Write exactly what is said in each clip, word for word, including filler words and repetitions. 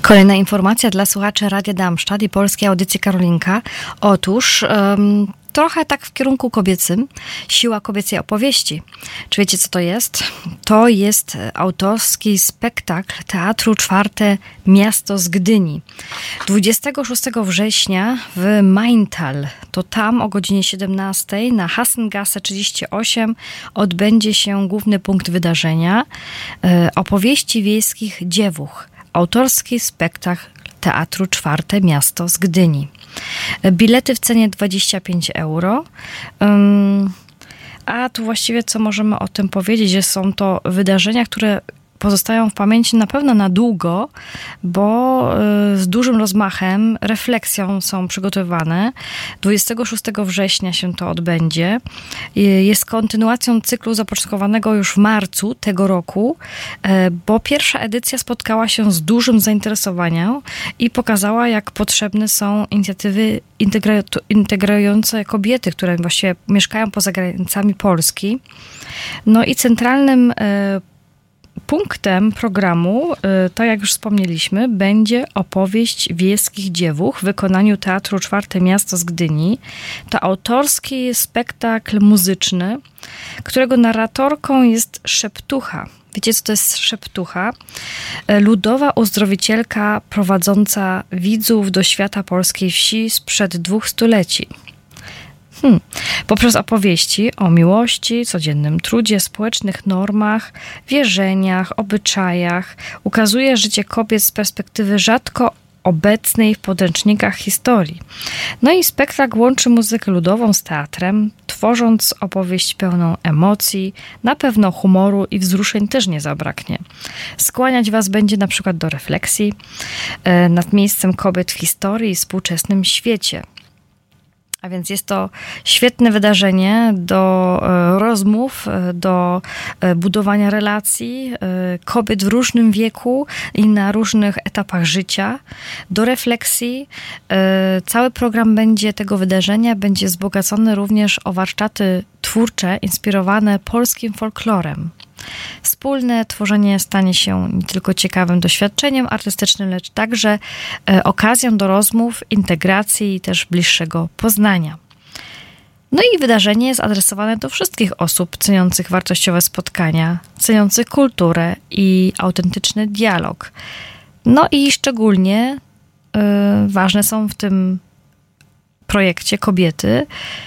Kolejna informacja dla słuchaczy Radia Darmstadt i Polskiej Audycji Karolinka. Otóż um, trochę tak w kierunku kobiecym. Siła kobiecej opowieści. Czy wiecie, co to jest? To jest autorski spektakl Teatru Czwarte Miasto z Gdyni. dwudziestego szóstego września w Maintal. To tam o godzinie siedemnastej na Hassengasse trzydzieści osiem odbędzie się główny punkt wydarzenia. E, opowieści wiejskich dziewuch. Autorski spektakl Teatru Czwarte Miasto z Gdyni. Bilety w cenie dwadzieścia pięć euro. Um, a tu właściwie co możemy o tym powiedzieć, że są to wydarzenia, które pozostają w pamięci na pewno na długo, bo z dużym rozmachem, refleksją są przygotowane. dwudziestego szóstego września się to odbędzie. Jest kontynuacją cyklu zapoczątkowanego już w marcu tego roku, bo pierwsza edycja spotkała się z dużym zainteresowaniem i pokazała, jak potrzebne są inicjatywy integrujące kobiety, które właściwie mieszkają poza granicami Polski. No i centralnym punktem programu, tak jak już wspomnieliśmy, będzie opowieść wiejskich dziewuch w wykonaniu Teatru Czwarte Miasto z Gdyni. To autorski spektakl muzyczny, którego narratorką jest szeptucha. Wiecie, co to jest szeptucha? Ludowa uzdrowicielka prowadząca widzów do świata polskiej wsi sprzed dwóch stuleci. Hmm. Poprzez opowieści o miłości, codziennym trudzie, społecznych normach, wierzeniach, obyczajach ukazuje życie kobiet z perspektywy rzadko obecnej w podręcznikach historii. No i spektakl łączy muzykę ludową z teatrem, tworząc opowieść pełną emocji, na pewno humoru i wzruszeń też nie zabraknie. Skłaniać was będzie na przykład do refleksji e, nad miejscem kobiet w historii i współczesnym świecie. A więc jest to świetne wydarzenie do e, rozmów, e, do e, budowania relacji e, kobiet w różnym wieku i na różnych etapach życia, do refleksji. E, cały program będzie tego wydarzenia będzie wzbogacony również o warsztaty twórcze inspirowane polskim folklorem. Wspólne tworzenie stanie się nie tylko ciekawym doświadczeniem artystycznym, lecz także e, okazją do rozmów, integracji i też bliższego poznania. No i wydarzenie jest adresowane do wszystkich osób ceniących wartościowe spotkania, ceniących kulturę i autentyczny dialog. No i szczególnie e, ważne są w tym projekcie kobiety,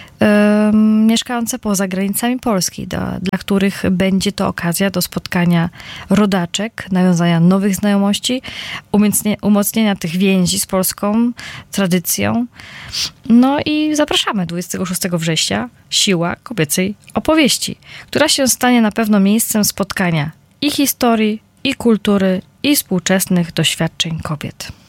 y, mieszkające poza granicami Polski, do, dla których będzie to okazja do spotkania rodaczek, nawiązania nowych znajomości, umocnienia, umocnienia tych więzi z polską tradycją. No i zapraszamy dwudziestego szóstego września, Siła kobiecej opowieści, która się stanie na pewno miejscem spotkania i historii, i kultury, i współczesnych doświadczeń kobiet.